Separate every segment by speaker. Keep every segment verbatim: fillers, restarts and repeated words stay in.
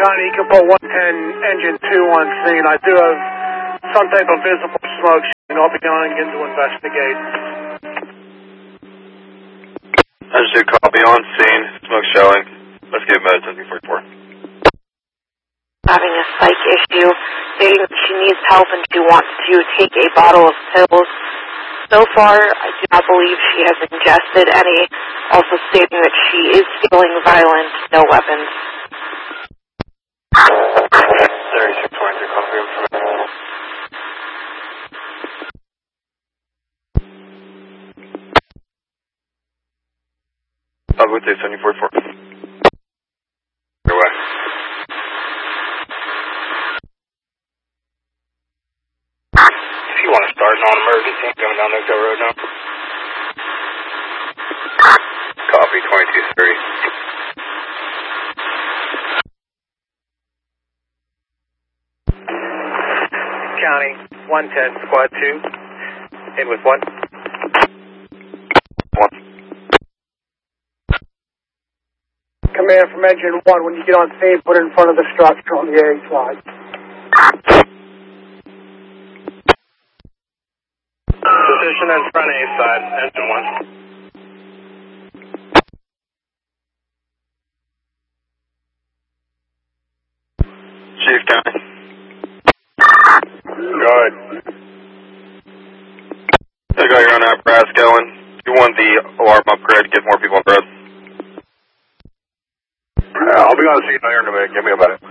Speaker 1: Connie, you can put one ten engine two on scene. I do have some type of visible smoke, and I'll be going in to investigate.
Speaker 2: Engine two, copy on scene, smoke showing. Let's give mode ten forty-four.
Speaker 3: Having a psych issue, stating that she needs help and she wants to take a bottle of pills. So far, I do not believe she has ingested any, also stating that she is feeling violent, no weapons.
Speaker 2: thirty-six twenty-three, copy information. I'll go to seventy forty-four. Your way. If you want to start an emergency, coming down Oakdale Road now. Copy, twenty-two thirty.
Speaker 1: County, one ten, squad two, in with one.
Speaker 2: One.
Speaker 1: Command from engine one, when you get on scene, put it in front of the structure on the A side.
Speaker 2: Position in front A side, engine one. Chief County. Good. You got your own apparatus going. You want the alarm upgrade to get more people on the road? Yeah, I'll be on the scene here in a minute. Give me a minute.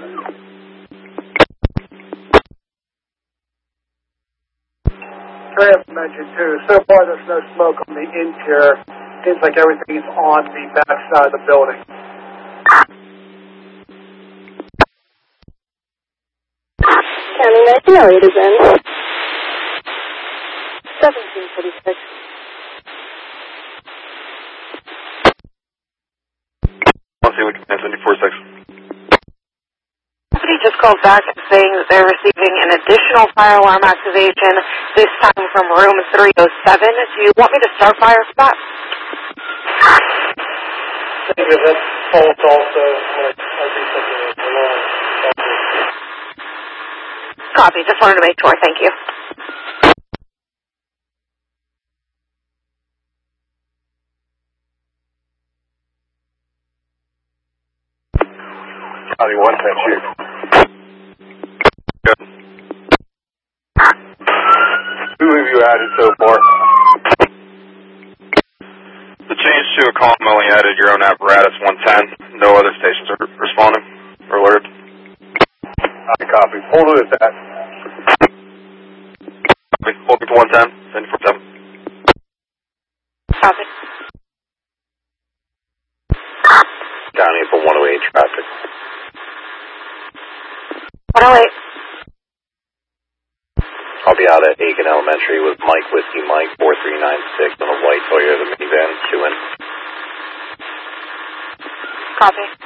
Speaker 1: Command from engine two, so far there's no smoke on the interior. Seems like everything's on the back side of the building.
Speaker 3: County nineteen oh eight is in. seventeen forty-six.
Speaker 2: I'll see what can seventy-four six.
Speaker 3: Somebody just called back saying that they're receiving an additional fire alarm activation, this time from room three oh seven. Do you want me to start fire for that?
Speaker 1: I think that fault also, like, I think something is wrong.
Speaker 3: Copy, just wanted to make sure, thank you.
Speaker 2: County one ten, shoot. Good. Who have you added so far? The change to a column only added your own apparatus one ten. No other stations are responding or alerted. I copy. Hold it at that. Copy. Hold it to one ten. seventy-four seven.
Speaker 3: Copy.
Speaker 2: County for one oh eight traffic.
Speaker 3: one oh eight.
Speaker 2: I'll be out at Aiken Elementary with Mike Whiskey Mike four three nine six on a white Toyota minivan, two in.
Speaker 3: Copy.